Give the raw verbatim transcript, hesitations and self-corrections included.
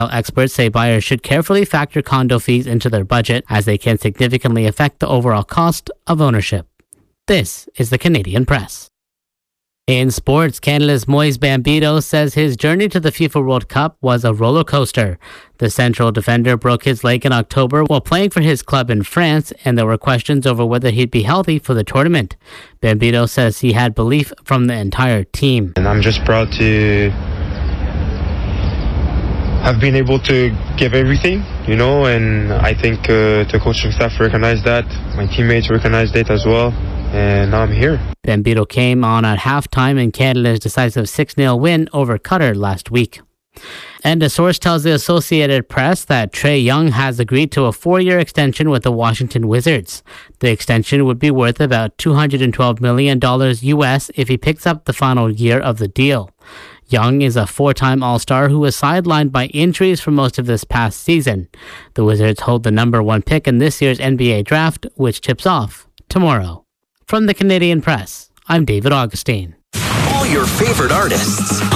Experts say buyers should carefully factor condo fees into their budget as they can significantly affect the overall cost of ownership. This is the Canadian Press. In sports, Canada's Moise Bambito says his journey to the FIFA World Cup was a roller coaster. The central defender broke his leg in October while playing for his club in France, and there were questions over whether he'd be healthy for the tournament. Bambito says he had belief from the entire team. And I'm just proud to have been able to give everything, you know, and I think uh, the coaching staff recognized that. My teammates recognized it as well. And now I'm here. Bambito came on at halftime in Canada's decisive six nil win over Qatar last week. And a source tells the Associated Press that Trae Young has agreed to a four-year extension with the Washington Wizards. The extension would be worth about two hundred twelve million dollars U S if he picks up the final year of the deal. Young is a four-time All-Star who was sidelined by injuries for most of this past season. The Wizards hold the number one pick in this year's N B A draft, which tips off tomorrow. From the Canadian Press, I'm David Augustine. All your favorite artists.